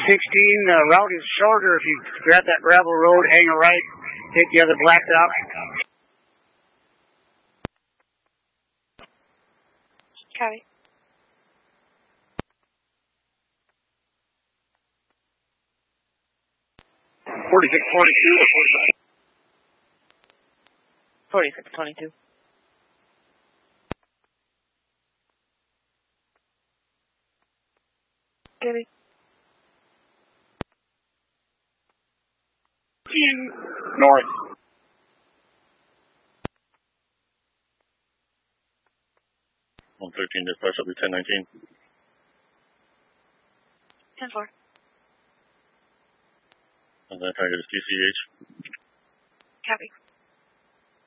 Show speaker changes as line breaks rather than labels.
route is shorter if you grab that gravel road, hang a right, take the other blacktop.
Copy.
4622.
4622. Copy.
North.
113 dispatch, will be 1019.
10-4.
And then can I get a CCH?
Copy.